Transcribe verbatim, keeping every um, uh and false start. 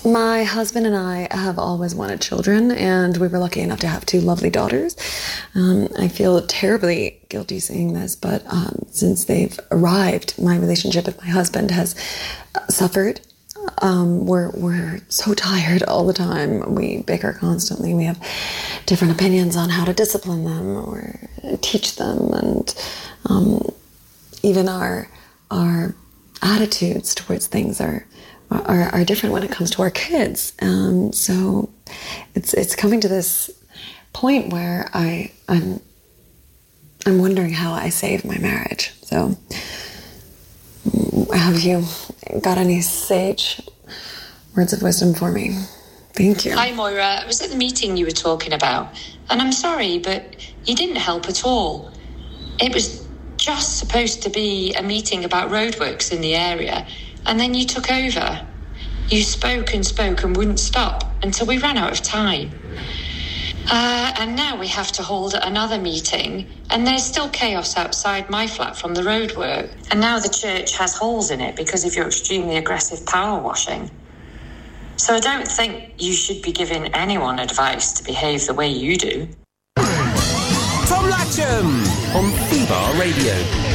My husband and I have always wanted children, and we were lucky enough to have two lovely daughters. Um, I feel terribly guilty saying this, but um, since they've arrived, my relationship with my husband has suffered. Um, we're we're so tired all the time. We bicker constantly. We have different opinions on how to discipline them or teach them, and um, even our our attitudes towards things are. Are, are different when it comes to our kids. Um, so it's it's coming to this point where I I'm I'm wondering how I save my marriage. So have you got any sage words of wisdom for me? Thank you. Hi Moira, I was at the meeting you were talking about, and I'm sorry, but you didn't help at all. It was just supposed to be a meeting about roadworks in the area, and then you took over. You spoke and spoke and wouldn't stop until we ran out of time. Uh, and now we have to hold another meeting, and there's still chaos outside my flat from the roadwork. And now the church has holes in it because of your extremely aggressive power washing. So I don't think you should be giving anyone advice to behave the way you do. Tom Latcham on Fubar Radio.